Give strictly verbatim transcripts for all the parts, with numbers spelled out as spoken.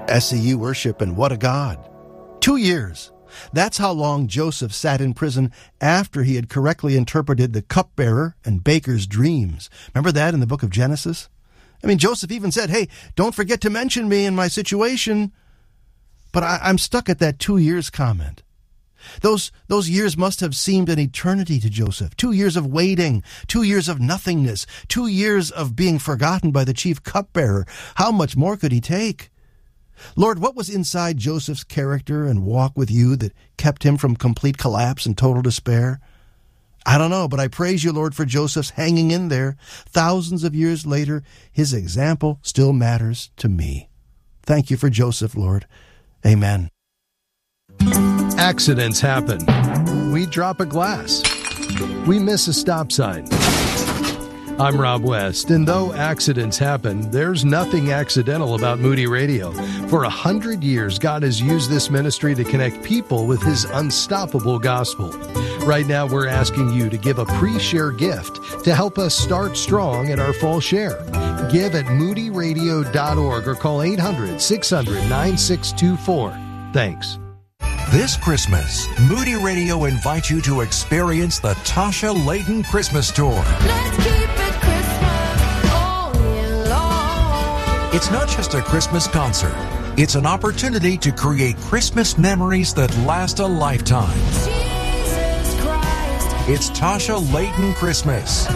S C U worship, and what a God. Two years. That's how long Joseph sat in prison after he had correctly interpreted the cupbearer and baker's dreams. Remember that in the book of Genesis? I mean, Joseph even said, hey, don't forget to mention me in my situation. But I, I'm stuck at that two years comment. Those, those years must have seemed an eternity to Joseph. Two years of waiting, two years of nothingness, two years of being forgotten by the chief cupbearer. How much more could he take? Lord, what was inside Joseph's character and walk with you that kept him from complete collapse and total despair? I don't know, but I praise you, Lord, for Joseph's hanging in there. Thousands of years later, his example still matters to me. Thank you for Joseph, Lord. Amen. Accidents happen. We drop a glass. We miss a stop sign. I'm Rob West, and though accidents happen, there's nothing accidental about Moody Radio. For a hundred years, God has used this ministry to connect people with His unstoppable gospel. Right now, we're asking you to give a pre-share gift to help us start strong in our fall share. Give at moody radio dot org or call eight hundred, six hundred, nine six two four. Thanks. This Christmas, Moody Radio invites you to experience the Tasha Layton Christmas Tour. Let's keep it Christmas all year long. It's not just a Christmas concert. It's an opportunity to create Christmas memories that last a lifetime. Jesus Christ. It's Tasha Layton Christmas.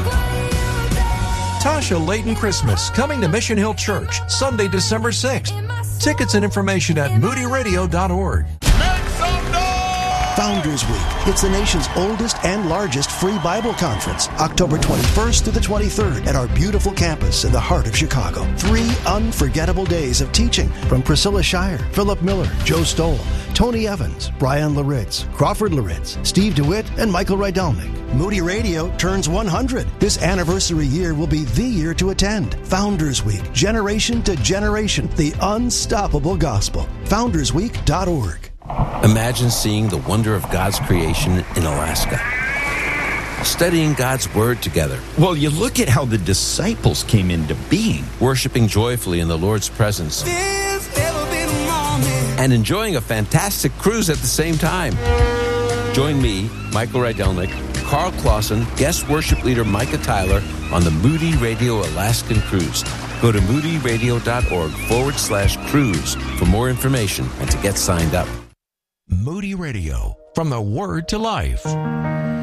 Tasha Layton Christmas, coming to Mission Hill Church, Sunday, December sixth. Tickets and information at moody radio dot org. Founders Week. It's the nation's oldest and largest free Bible conference, October twenty-first through the twenty-third at our beautiful campus in the heart of Chicago. Three unforgettable days of teaching from Priscilla Shire, Philip Miller, Joe Stoll, Tony Evans, Brian Laritz, Crawford Laritz, Steve DeWitt, and Michael Rydelnik. Moody Radio turns one hundred. This anniversary year will be the year to attend. Founders Week, generation to generation, the unstoppable gospel. founders week dot org. Imagine seeing the wonder of God's creation in Alaska. Studying God's Word together. Well, you look at how the disciples came into being. Worshiping joyfully in the Lord's presence. And enjoying a fantastic cruise at the same time. Join me, Michael Rydelnik, Carl Clausen, guest worship leader Micah Tyler on the Moody Radio Alaskan Cruise. Go to moody radio dot org forward slash cruise for more information and to get signed up. Moody Radio, from the Word to Life.